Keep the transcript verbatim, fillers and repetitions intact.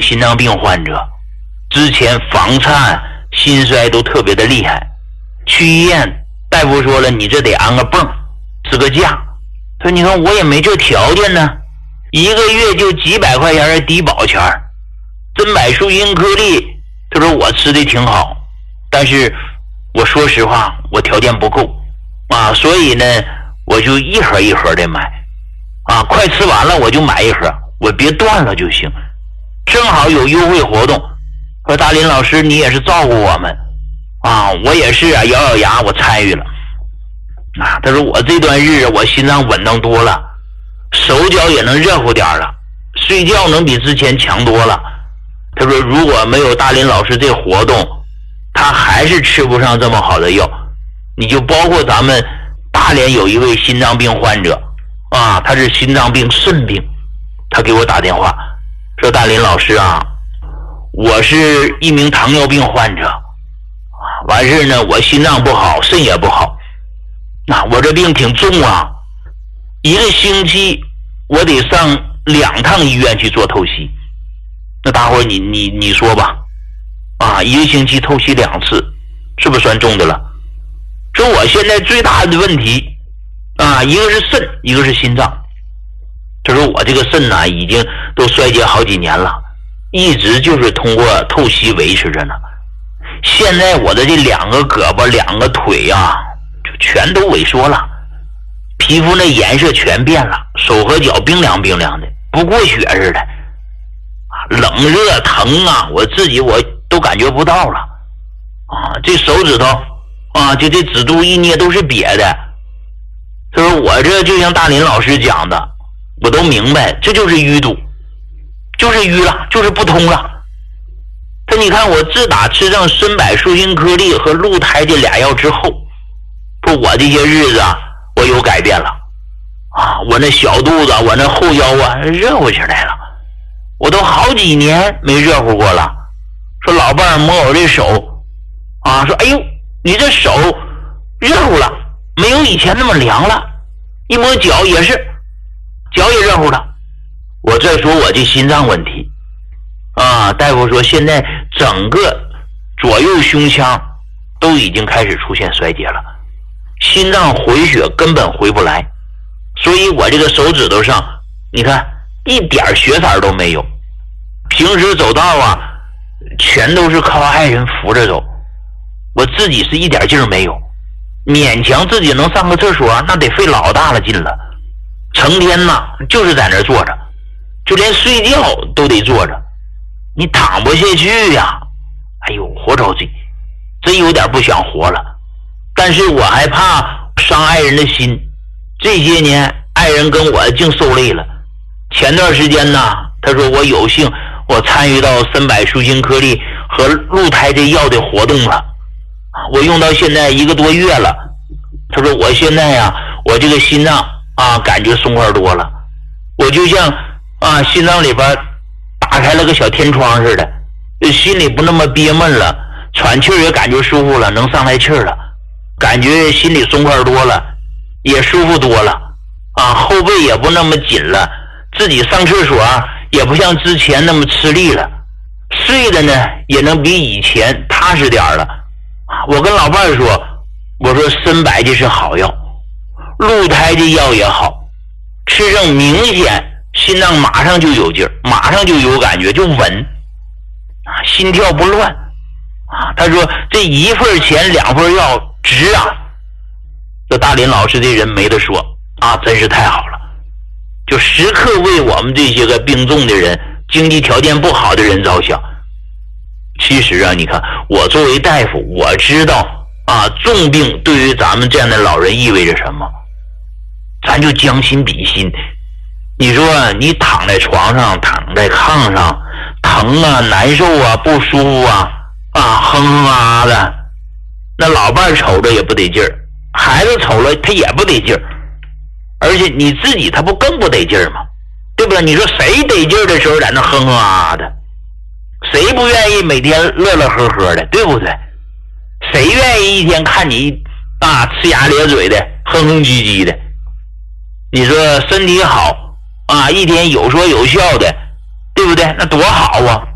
心脏病患者，之前房颤心衰都特别的厉害，去医院大夫说了，你这得安个泵支个架，说你看我也没这条件呢，一个月就几百块钱的低保钱，珍柏舒心颗粒，他说我吃的挺好，但是我说实话我条件不够啊，所以呢我就一盒一盒的买啊，快吃完了我就买一盒，我别断了就行。正好有优惠活动，说大林老师你也是照顾我们啊，我也是啊，咬咬牙我参与了啊。他说我这段日子我心脏稳当多了，手脚也能热乎点了，睡觉能比之前强多了。他说如果没有大林老师这活动，他还是吃不上这么好的药。你就包括咱们大连有一位心脏病患者啊，他是心脏病肾病，他给我打电话说大林老师啊，我是一名糖尿病患者，完事呢我心脏不好肾也不好，那我这病挺重啊，一个星期我得上两趟医院去做透析。那大伙你你你说吧啊，一个星期透析两次是不是算重的了？说我现在最大的问题啊，一个是肾一个是心脏。他说我这个肾呢已经都衰竭好几年了，一直就是通过透析维持着呢。现在我的这两个胳膊两个腿啊就全都萎缩了，皮肤那颜色全变了，手和脚冰凉冰凉的，不过血似的，冷热疼啊我自己我都感觉不到了啊，这手指头啊就这指肚一捏都是瘪的。他说我这就像大林老师讲的，我都明白这就是淤堵，就是淤了，就是不通了。他你看我自打吃上珍柏舒心颗粒和鹿胎这俩药之后，说我这些日子啊我有改变了啊，我那小肚子我那后腰啊热乎起来了，我都好几年没热乎过了。说老伴儿摸我这手啊，说哎呦你这手热乎了，没有以前那么凉了，一摸脚也是脚也热乎了。我再说我这心脏问题啊，大夫说现在整个左右胸腔都已经开始出现衰竭了，心脏回血根本回不来，所以我这个手指头上你看一点血色都没有，平时走道啊全都是靠爱人扶着走，我自己是一点劲儿没有，勉强自己能上个厕所那得费老大了劲了，成天呐就是在那坐着，就连睡觉都得坐着，你躺不下去呀，哎呦活着急，真有点不想活了。但是我还怕伤爱人的心，这些年爱人跟我净受累了。前段时间呢他说我有幸我参与到珍柏舒心颗粒和鹿胎这药的活动了，我用到现在一个多月了。他说我现在呀我这个心脏啊感觉松快多了，我就像啊心脏里边打开了个小天窗似的，心里不那么憋闷了，喘气也感觉舒服了，能上来气了，感觉心里松快多了，也舒服多了啊，后背也不那么紧了，自己上厕所也不像之前那么吃力了，睡的呢也能比以前踏实点了。我跟老伴儿说，我说珍柏这是好药，鹿胎这药也好，吃上明显心脏马上就有劲儿，马上就有感觉，就稳啊，心跳不乱啊。他说这一份钱两份药值啊。这大林老师这人没得说啊，真是太好了，就时刻为我们这些个病重的人经济条件不好的人着想。其实啊你看我作为大夫我知道啊重病对于咱们这样的老人意味着什么，咱就将心比心。你说你躺在床上躺在炕上疼啊难受啊不舒服啊啊哼哼啊的，那老伴瞅着也不得劲儿，孩子瞅了他也不得劲儿，而且你自己他不更不得劲儿吗？对不对？你说谁得劲儿的时候在那哼哼啊的，谁不愿意每天乐乐呵呵的，对不对？谁愿意一天看你啊呲牙咧嘴的哼哼唧唧的？你说身体好啊，一天有说有笑的，对不对？那多好啊。